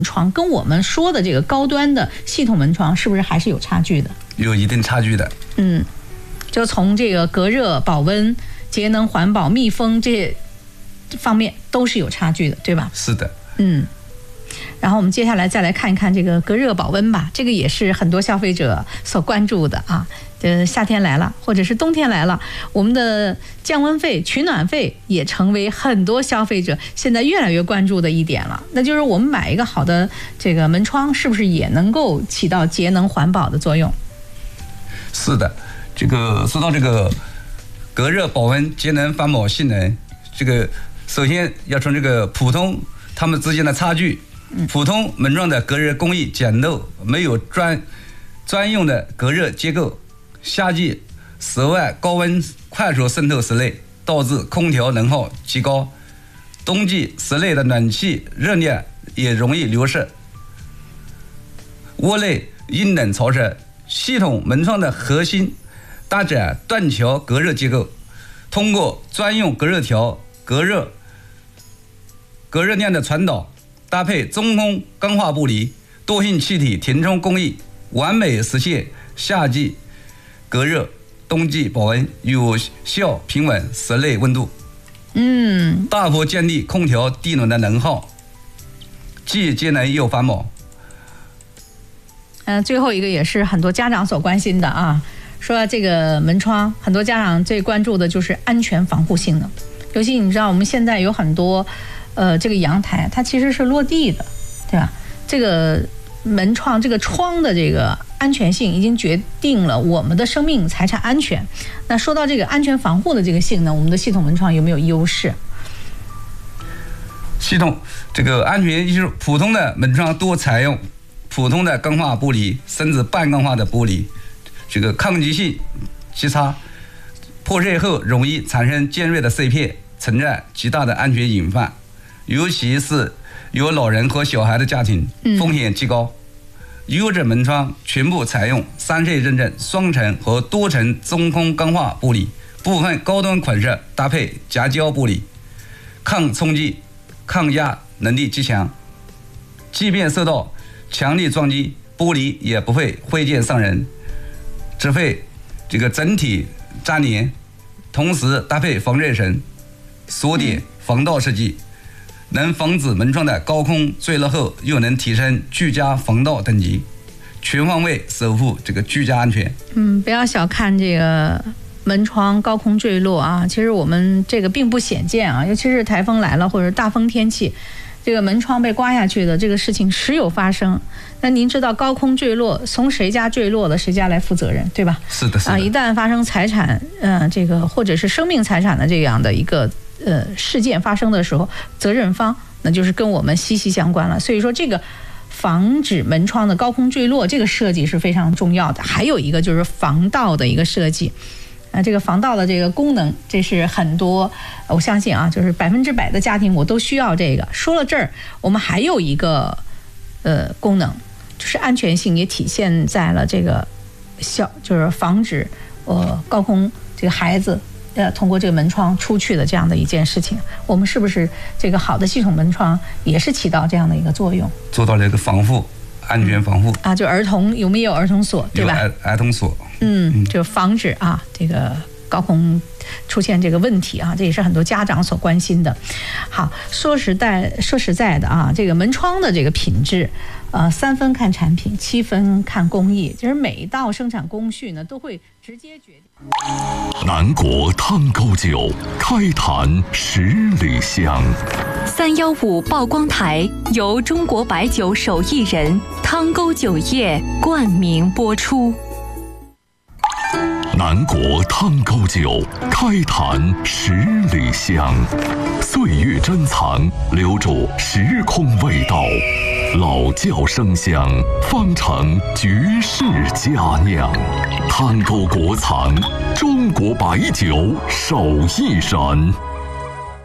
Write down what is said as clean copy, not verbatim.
窗跟我们说的这个高端的系统门窗是不是还是有差距的？ 有一定差距的。 就从这个隔热、保温、节能环保、密封这方面都是有差距的，对吧？ 是的。 然后我们接下来再来看一看这个隔热保温吧，这个也是很多消费者所关注的啊。夏天来了，或者是冬天来了，我们的降温费、取暖费也成为很多消费者现在越来越关注的一点了。那就是我们买一个好的这个门窗，是不是也能够起到节能环保的作用？ 是的，这个说到这个隔热、保温、节能环保性能，这个首先要从这个普通它们之间的差距。普通门窗的隔热工艺简陋，没有专用的隔热结构。夏季室外高温快速渗透室内，导致空调能耗极高。冬季室内的暖气热量也容易流失，屋内阴冷潮湿。系统门窗的核心搭载断桥隔热结构，通过专用隔热条隔热量的传导，搭配中空钢化玻璃、多性气体填充工艺，完美实现夏季隔热、冬季保温，有效平稳室内温度。大幅降低空调地暖的能耗，既节能又环保。 最后一个也是很多家长所关心的啊，说这个门窗，很多家长最关注的就是安全防护性能。尤其你知道，我们现在有很多这个阳台它其实是落地的，对吧？这个门窗这个窗的这个安全性已经决定了我们的生命财产安全。那说到这个安全防护的这个性能，我们的系统门窗有没有优势？ 系统这个安全就是普通的门窗多采用普通的钢化玻璃，甚至半钢化的玻璃，这个抗击性极差，破碎后容易产生尖锐的碎片，存在极大的安全隐患，尤其是有老人和小孩的家庭，风险极高。优质门窗全部采用3C认证双层和多层中空钢化玻璃，部分高端款式搭配夹胶玻璃，抗冲击、抗压能力极强，即便受到强力撞击，玻璃也不会挥溅伤人，只会这个整体粘连。同时搭配防热层、锁点、防盗设计，能防止门窗的高空坠落后，又能提升居家防盗等级，全方位守护这个居家安全。 不要小看这个门窗高空坠落啊，其实我们这个并不鲜见啊，尤其是台风来了或者大风天气，这个门窗被刮下去的这个事情时有发生。那您知道高空坠落从谁家坠落的，谁家来负责任，对吧？ 是的，是的。 一旦发生财产这个或者是生命财产的这样的一个事件发生的时候，责任方那就是跟我们息息相关了。所以说这个防止门窗的高空坠落这个设计是非常重要的。还有一个就是防盗的一个设计。这个防盗的这个功能，这是很多我相信啊，就是100%的家庭我都需要这个。说了这儿，我们还有一个功能，就是安全性也体现在了这个就是防止高空这个孩子通过这个门窗出去的这样的一件事情。我们是不是这个好的系统门窗也是起到这样的一个作用， 做到了一个防护？安全防护就儿童有没有儿童锁，对吧？ 有儿童锁， 就防止这个高空出现这个问题啊，这也是很多家长所关心的。好，说实在的啊，这个门窗的这个品质，3分看产品，7分看工艺，就是每一道生产工序呢都会直接决定。 南国汤沟酒，开坛10里香。 315曝光台由中国白酒手艺人汤沟酒业冠名播出。 南国汤沟酒，开坛10里香。岁月珍藏，留住时空味道。老窖生香，方成绝世佳酿。汤沟国藏，中国白酒手艺人。